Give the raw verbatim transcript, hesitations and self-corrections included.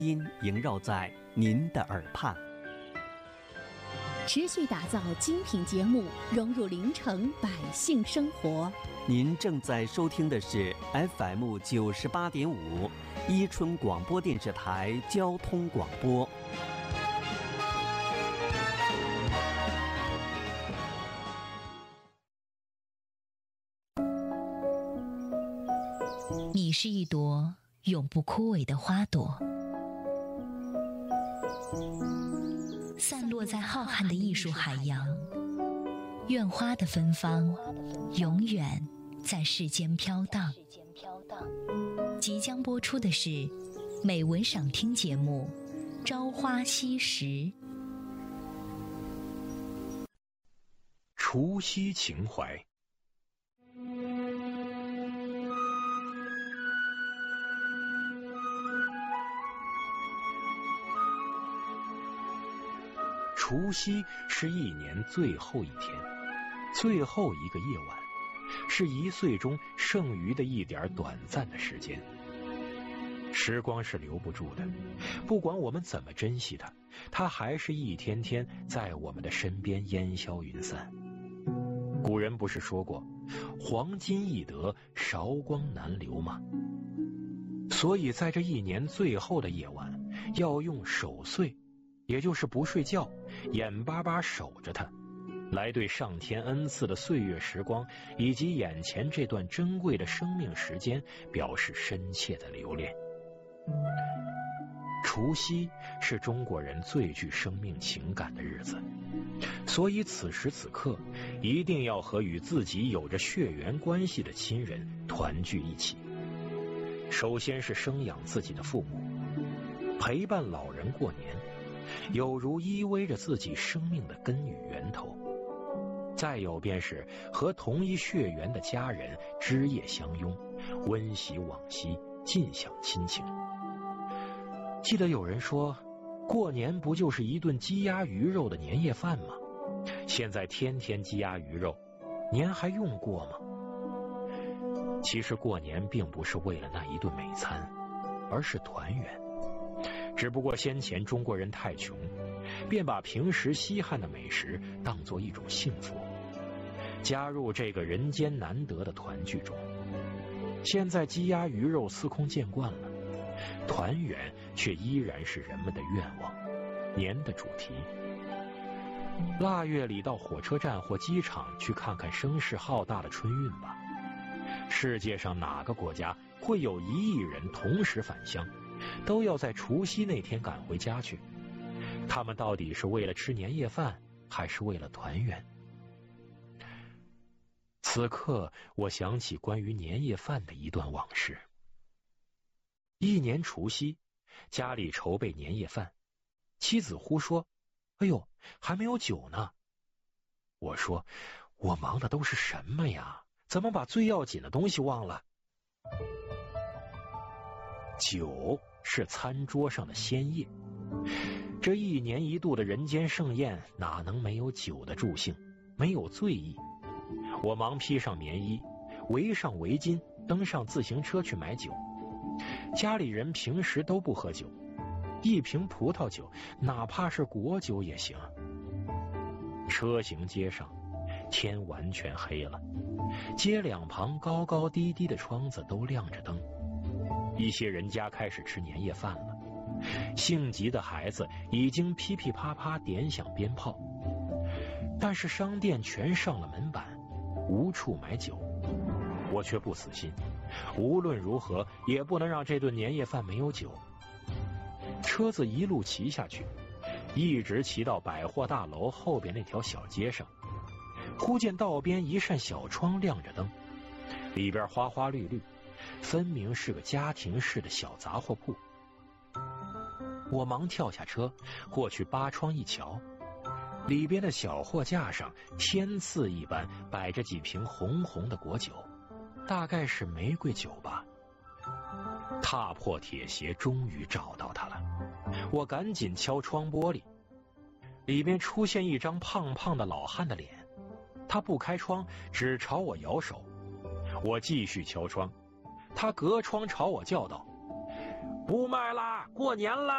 音萦绕在您的耳畔。 持续打造精品节目，融入临城百姓生活。 您正在收听的是 F M 九十八点五伊春广播电视台交通广播。 你是一朵永不枯萎的花朵，散落在浩瀚的艺术海洋。愿花的芬芳永远在世间飘荡。即将播出的是美文赏听节目《朝花夕拾》。 除夕情怀。除夕是一年最后一天，最后一个夜晚，是一岁中剩余的一点短暂的时间。时光是留不住的，不管我们怎么珍惜它，它还是一天天在我们的身边烟消云散。古人不是说过，黄金易得，韶光难留吗？所以在这一年最后的夜晚，要用守岁，也就是不睡觉，眼巴巴守着它，来对上天恩赐的岁月时光以及眼前这段珍贵的生命时间表示深切的留恋。除夕是中国人最具生命情感的日子，所以此时此刻一定要和与自己有着血缘关系的亲人团聚一起。首先是生养自己的父母，陪伴老人过年，有如依偎着自己生命的根与源头。再有便是和同一血缘的家人枝叶相拥，温习往昔，尽享亲情。记得有人说，过年不就是一顿鸡鸭鱼肉的年夜饭吗？现在天天鸡鸭鱼肉，年还用过吗？其实过年并不是为了那一顿美餐，而是团圆。只不过先前中国人太穷，便把平时稀罕的美食当作一种幸福，加入这个人间难得的团聚中。现在鸡鸭鱼肉司空见惯了，团圆却依然是人们的愿望，年的主题。腊月里到火车站或机场去看看声势浩大的春运吧。世界上哪个国家会有一亿人同时返乡，都要在除夕那天赶回家去？他们到底是为了吃年夜饭，还是为了团圆？此刻我想起关于年夜饭的一段往事。一年除夕，家里筹备年夜饭，妻子忽说：“哎呦，还没有酒呢。”我说：“我忙的都是什么呀？怎么把最要紧的东西忘了？”酒是餐桌上的鲜叶，这一年一度的人间盛宴，哪能没有酒的助兴，没有醉意？我忙披上棉衣，围上围巾，登上自行车去买酒。家里人平时都不喝酒，一瓶葡萄酒，哪怕是果酒也行。车行街上，天完全黑了，街两旁高高低低的窗子都亮着灯。一些人家开始吃年夜饭了，性急的孩子已经噼噼啪啪点响鞭炮，但是商店全上了门板，无处买酒。我却不死心，无论如何也不能让这顿年夜饭没有酒。车子一路骑下去，一直骑到百货大楼后边那条小街上，忽见道边一扇小窗亮着灯，里边花花绿绿，分明是个家庭式的小杂货铺。我忙跳下车，过去扒窗一瞧，里边的小货架上天赐一般摆着几瓶红红的果酒，大概是玫瑰酒吧。踏破铁鞋，终于找到它了。我赶紧敲窗玻璃，里边出现一张胖胖的老汉的脸，他不开窗，只朝我摇手。我继续敲窗，他隔窗朝我叫道：“不卖啦，过年啦！”